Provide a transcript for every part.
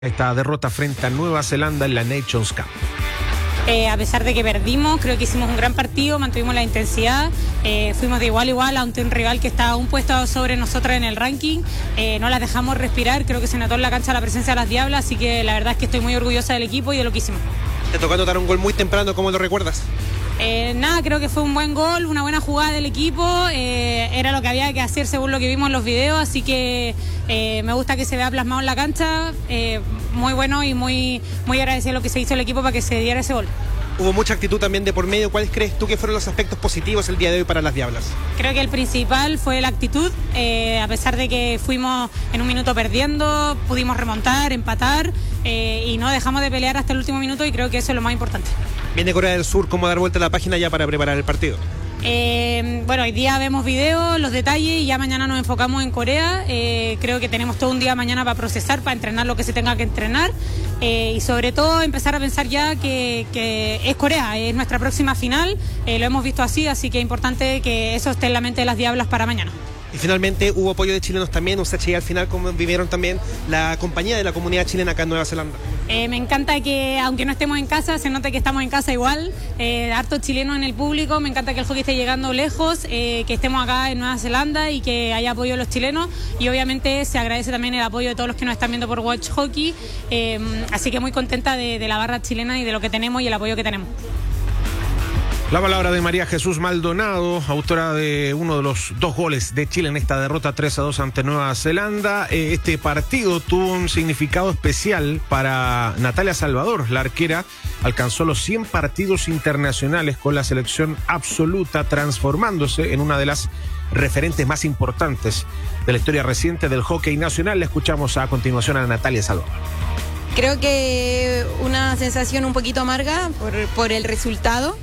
esta derrota frente a Nueva Zelanda en la Nations Cup. A pesar de que perdimos, creo que hicimos un gran partido, mantuvimos la intensidad, fuimos de igual a igual ante un rival que está un puesto sobre nosotros en el ranking, no las dejamos respirar, creo que se notó en la cancha la presencia de las Diablas, así que la verdad es que estoy muy orgullosa del equipo y de lo que hicimos. Te tocó anotar un gol muy temprano, ¿cómo lo recuerdas? Creo que fue un buen gol, una buena jugada del equipo, era lo que había que hacer según lo que vimos en los videos, así que me gusta que se vea plasmado en la cancha, muy bueno y muy agradecido lo que se hizo el equipo para que se diera ese gol. Hubo mucha actitud también de por medio. ¿Cuáles crees tú que fueron los aspectos positivos el día de hoy para las Diablas? Creo que el principal fue la actitud, a pesar de que fuimos en un minuto perdiendo, pudimos remontar, empatar y no dejamos de pelear hasta el último minuto y creo que eso es lo más importante. Viene Corea del Sur, ¿cómo dar vuelta a la página ya para preparar el partido? Hoy día vemos videos, los detalles y ya mañana nos enfocamos en Corea. Creo que tenemos todo un día mañana para procesar, para entrenar lo que se tenga que entrenar y sobre todo empezar a pensar ya que es Corea, es nuestra próxima final, lo hemos visto así que es importante que eso esté en la mente de las Diablas para mañana. Y finalmente hubo apoyo de chilenos también, y al final como vivieron también la compañía de la comunidad chilena acá en Nueva Zelanda. Me encanta que aunque no estemos en casa, se note que estamos en casa igual, harto chileno en el público, me encanta que el hockey esté llegando lejos, que estemos acá en Nueva Zelanda y que haya apoyo de los chilenos y obviamente se agradece también el apoyo de todos los que nos están viendo por Watch Hockey, así que muy contenta de la barra chilena y de lo que tenemos y el apoyo que tenemos. La palabra de María Jesús Maldonado, autora de uno de los 2 goles de Chile en esta derrota 3-2 ante Nueva Zelanda. Este partido tuvo un significado especial para Natalia Salvador. La arquera alcanzó los 100 partidos internacionales con la selección absoluta, transformándose en una de las referentes más importantes de la historia reciente del hockey nacional. Le escuchamos a continuación a Natalia Salvador. Creo que una sensación un poquito amarga por el resultado.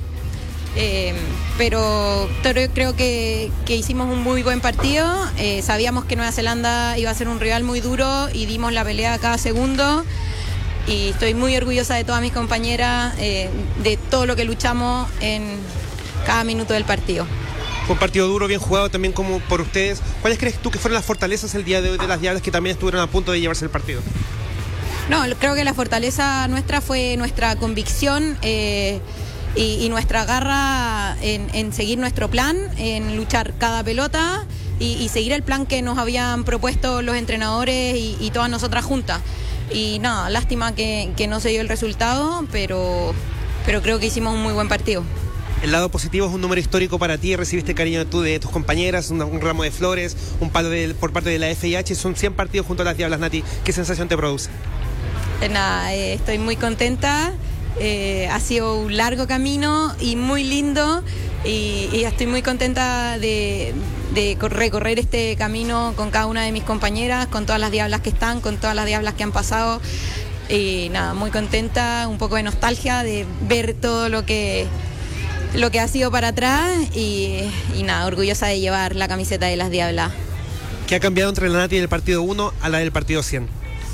Pero creo que hicimos un muy buen partido, sabíamos que Nueva Zelanda iba a ser un rival muy duro y dimos la pelea cada segundo y estoy muy orgullosa de todas mis compañeras, de todo lo que luchamos en cada minuto del partido. Fue un partido duro, bien jugado también como por ustedes. ¿Cuáles crees tú que fueron las fortalezas el día de hoy de las Diablas que también estuvieron a punto de llevarse el partido? No, creo que la fortaleza nuestra fue nuestra convicción, y nuestra garra en seguir nuestro plan, en luchar cada pelota y seguir el plan que nos habían propuesto los entrenadores y todas nosotras juntas. Y nada, lástima que no se dio el resultado, pero creo que hicimos un muy buen partido. El lado positivo es un número histórico para ti, recibiste cariño tú de tus compañeras, un ramo de flores, un palo por parte de la FIH, son 100 partidos junto a las Diablas, Nati. ¿Qué sensación te produce? Nada, estoy muy contenta. Ha sido un largo camino y muy lindo y estoy muy contenta de recorrer este camino con cada una de mis compañeras, con todas las Diablas que están, con todas las Diablas que han pasado y nada, muy contenta, un poco de nostalgia de ver todo lo que ha sido para atrás y nada, orgullosa de llevar la camiseta de las Diablas. ¿Qué ha cambiado entre la Nati del partido 1 a la del partido 100?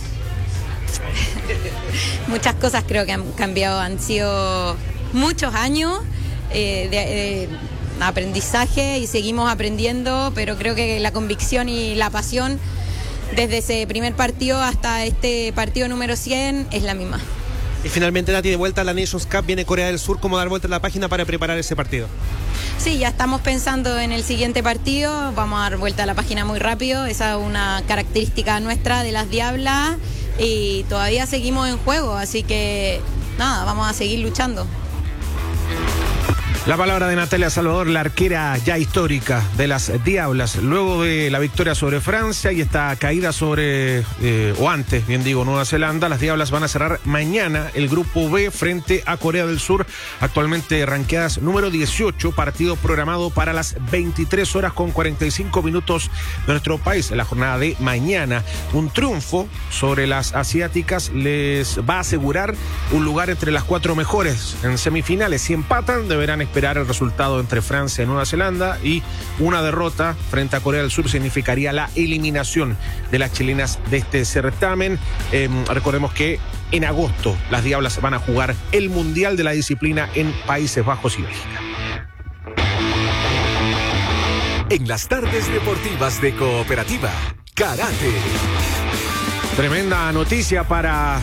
Muchas cosas creo que han cambiado, han sido muchos años de aprendizaje y seguimos aprendiendo, pero creo que la convicción y la pasión desde ese primer partido hasta este partido número 100 es la misma. Y finalmente, Nati, de vuelta a la Nations Cup, viene Corea del Sur. ¿Cómo dar vuelta a la página para preparar ese partido? Sí, ya estamos pensando en el siguiente partido, vamos a dar vuelta a la página muy rápido, esa es una característica nuestra de las Diablas y todavía seguimos en juego, así que nada, vamos a seguir luchando. La palabra de Natalia Salvador, la arquera ya histórica de las Diablas, luego de la victoria sobre Francia y esta caída sobre, Nueva Zelanda. Las Diablas van a cerrar mañana el grupo B frente a Corea del Sur, actualmente ranqueadas número 18, partido programado para las 23 horas con 45 minutos de nuestro país. En la jornada de mañana, un triunfo sobre las asiáticas les va a asegurar un lugar entre las 4 mejores en semifinales. Si empatan, deberán esperar el resultado entre Francia y Nueva Zelanda, y una derrota frente a Corea del Sur significaría la eliminación de las chilenas de este certamen. Recordemos que en agosto las Diablas van a jugar el Mundial de la disciplina en Países Bajos y Bélgica. En las tardes deportivas de Cooperativa, Karate. Tremenda noticia para